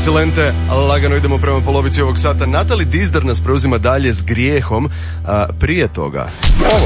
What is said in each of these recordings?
Silente, lagano idemo prema polovici ovog sata. Natalie Dizdar nas preuzima dalje s Grijehom, prije toga ovo.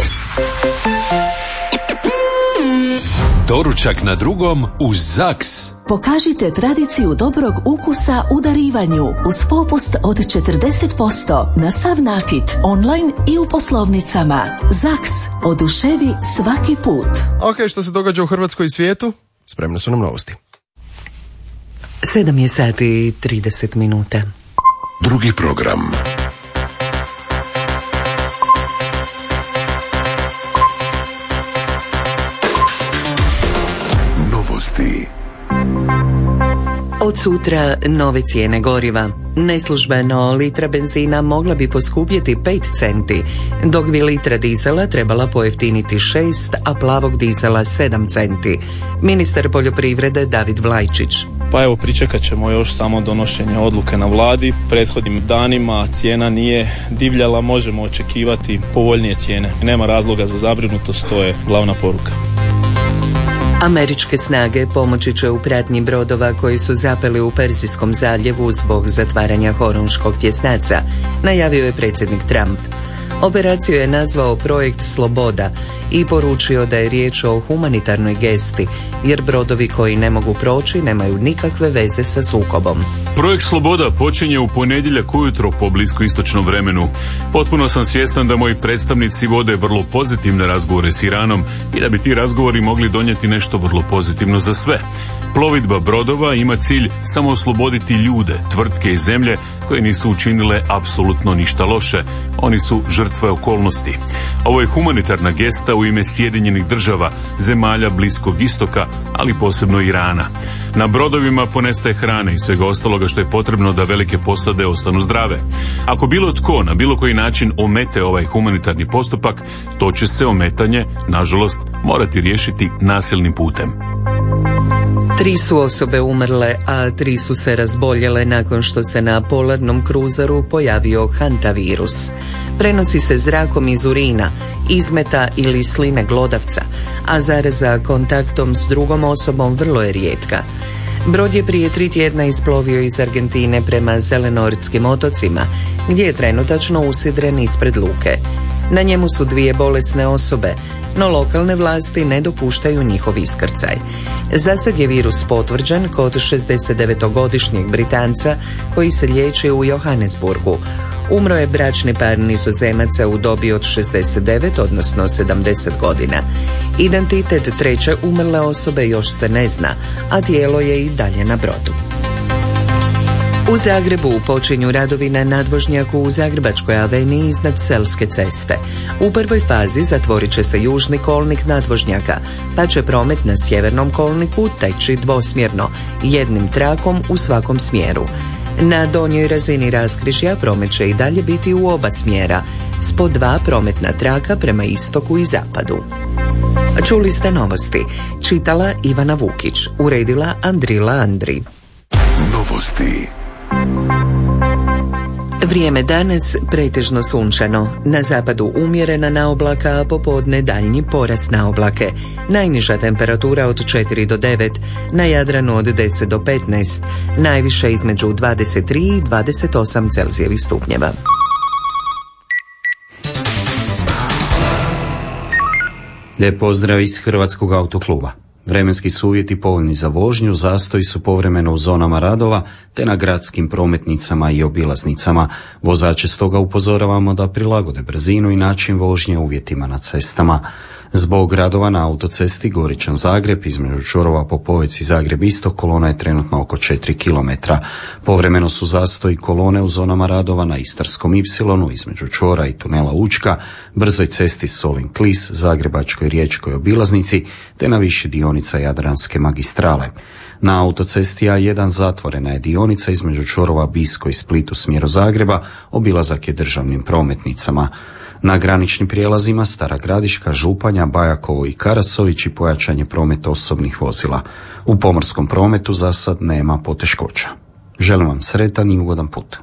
Doručak na drugom uz ZAKS. Pokažite tradiciju dobrog ukusa u darivanju uz popust od 40% na sav nakit, online i u poslovnicama. ZAKS, oduševi svaki put. Ok, što se događa u Hrvatskoj i svijetu? Spremne su nam novosti. 7 je sati i 30 minuta. Drugi program. Novosti. Od sutra nove cijene goriva. Neslužbeno litra benzina mogla bi poskupjeti 5 centi, dok bi litra dizela trebala pojeftiniti 6, a plavog dizela 7 centi. Ministar poljoprivrede David Vlajčić. Pa evo, pričekat ćemo još samo donošenje odluke na vladi. Prethodnim danima cijena nije divljala, možemo očekivati povoljnije cijene. Nema razloga za zabrinutost, to je glavna poruka. Američke snage pomoći će u pratnji brodova koji su zapeli u Perzijskom zaljevu zbog zatvaranja Hormuškog tjesnaca, najavio je predsjednik Trump. Operaciju je nazvao Projekt Sloboda i poručio da je riječ o humanitarnoj gesti, jer brodovi koji ne mogu proći nemaju nikakve veze sa sukobom. Projekt Sloboda počinje u ponedjeljak ujutro po bliskoistočnom vremenu. Potpuno sam svjestan da moji predstavnici vode vrlo pozitivne razgovore s Iranom i da bi ti razgovori mogli donijeti nešto vrlo pozitivno za sve. Plovidba brodova ima cilj samo osloboditi ljude, tvrtke i zemlje koje nisu učinile apsolutno ništa loše. Oni su žrtve okolnosti. Ovo je humanitarna gesta u ime Sjedinjenih država, zemalja Bliskog istoka, ali posebno Irana. Na brodovima ponestaje hrane i svega ostaloga što je potrebno da velike posade ostanu zdrave. Ako bilo tko na bilo koji način omete ovaj humanitarni postupak, to će se ometanje, nažalost, morati riješiti nasilnim putem. 3 su osobe umrle, a 3 su se razboljele nakon što se na polarnom kruzeru pojavio hantavirus. Prenosi se zrakom iz urina, izmeta ili sline glodavca, a zaraza kontaktom s drugom osobom vrlo je rijetka. Brod je prije 3 tjedna isplovio iz Argentine prema Zelenortskim otocima, gdje je trenutačno usidren ispred luke. Na njemu su 2 bolesne osobe, no lokalne vlasti ne dopuštaju njihov iskrcaj. Zasad je virus potvrđen kod 69-godišnjeg Britanca koji se liječi u Johannesburgu. Umro je bračni par Nizozemaca u dobi od 69, odnosno 70 godina. Identitet 3. umrle osobe još se ne zna, a tijelo je i dalje na brodu. U Zagrebu počinju radovi na nadvožnjaku u Zagrebačkoj aveniji iznad Selske ceste. U prvoj fazi zatvorit će se južni kolnik nadvožnjaka, pa će promet na sjevernom kolniku teći dvosmjerno, jednim trakom u svakom smjeru. Na donjoj razini raskrižja promet će i dalje biti u oba smjera, s po 2 prometna traka prema istoku i zapadu. Čuli ste novosti. Čitala Ivana Vukić, uredila Andrila Andri. Novosti. Vrijeme danas pretežno sunčano. Na zapadu umjerena naoblaka, a popodne daljnji porast naoblake. Najniža temperatura od 4 do 9, na Jadranu od 10 do 15, najviše između 23 i 28 Celzijevih stupnjeva. Lijep pozdrav iz Hrvatskog autokluba. Vremenski su uvjeti povoljni za vožnju, zastoji su povremeno u zonama radova te na gradskim prometnicama i obilaznicama. Vozače stoga upozoravamo da prilagode brzinu i način vožnje uvjetima na cestama. Zbog radova na autocesti Goričan-Zagreb između čvorova Popovec i Zagreb-Istok kolona je trenutno oko 4 km. Povremeno su zastoji kolone u zonama radova na Istarskom Ipsilonu između čvora i tunela Učka, brzoj cesti Solin-Klis, Zagrebačkoj riječkoj obilaznici te na više dionica Jadranske magistrale. Na autocesti A1 zatvorena je dionica između čvorova Bisko i Split u smjeru Zagreba, obilazak je državnim prometnicama. Na graničnim prijelazima Stara Gradiška, Županja, Bajakovo i Karasović i pojačanje prometa osobnih vozila. U pomorskom prometu za sad nema poteškoća. Želim vam sretan i ugodan put.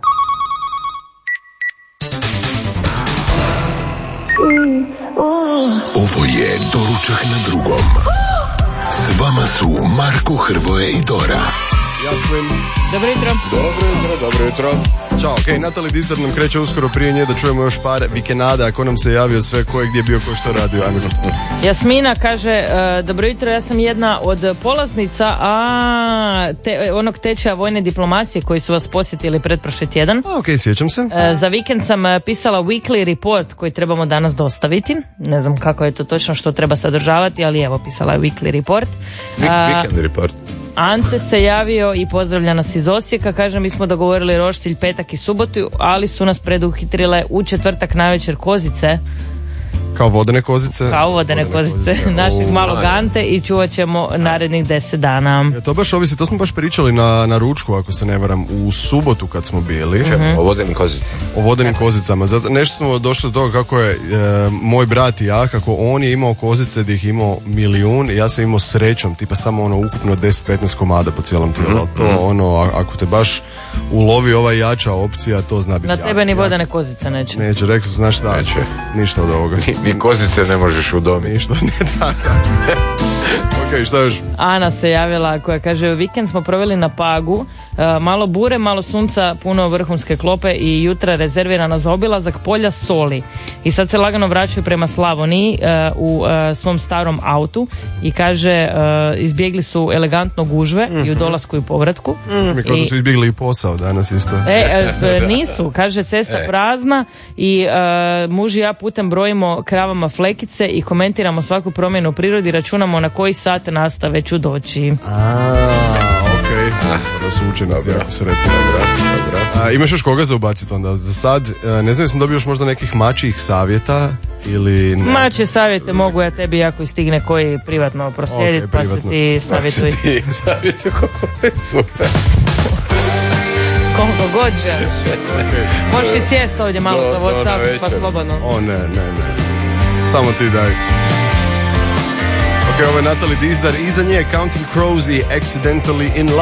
Ovo je Doručak na drugom. S vama su Marko, Hrvoje i Dora. Jasmin. Dobro jutro. Dobro jutro. Ćao, okej, Natalie Dizdar nam kreće uskoro, prije nje da čujemo još par vikenada, ako nam se javio sve ko je gdje bio, ko što radio. Ajmo. Jasmina kaže, dobro jutro, ja sam jedna od polaznica onog tečaja vojne diplomacije koji su vas posjetili pretprošli tjedan. Okej, sjećam se. Za vikend sam pisala weekly report koji trebamo danas dostaviti. Ne znam kako je to točno, što treba sadržavati, ali evo, pisala je weekly report. Weekend report. Ante se javio i pozdravlja nas iz Osijeka. Kaže, mi smo dogovorili roštilj petak i subotu, ali su nas preduhitrile u četvrtak navečer kozice. Kao vodene kozice. Našeg malog Ante i čuvat ćemo narednih 10 dana. To baš ovisi, to smo baš pričali na ručku, ako se ne varam, u subotu kad smo bili. O vodenim kozicama. O vodenim kozicama. Zato nešto smo došli do toga kako je moj brat i ja, kako on je imao kozice gdje ih imao 1.000.000 i ja sam imao srećom, tipa samo ukupno 10-15 komada po cijelom tijelu. To ako te baš ulovi ova jača opcija, to zna biti. Na tebe ni vodene kozice neće. Neće, rekli su, znaš šta, ništa od ovoga. Ni kozice ne možeš udomiti. Ništa, ne tako. Ok, šta još? Ana se javila koja kaže, vikend smo proveli na Pagu, malo bure, malo sunca, puno vrhunske klope i jutra rezervirana za obilazak polja Soli. I sad se lagano vraćaju prema Slavoniji u svom starom autu i kaže, izbjegli su elegantno gužve i u dolasku i povratku. Mi kao da su izbjegli i posao danas isto. Nisu, kaže, cesta prazna i muž i ja putem brojimo kravama flekice i komentiramo svaku promjenu u prirodi, računamo na koji sat nastave ću doći. Da su učenici jako sretni. Imaš još koga za ubaciti onda? Za sad, ne znam, sam dobio još možda nekih mačijih savjeta ili ne? Mačije savjete mogu ja tebi ako stigne koji privatno proslijediti, pa se ti savjetuj. Super. Koliko god želiš. Možeš i sjesti ovdje malo za WhatsApp, pa slobodno. Ne. Samo ti daj. Ok, ovo je Natalie Dizdar, iza nje Counting Crows i Accidentally in Love.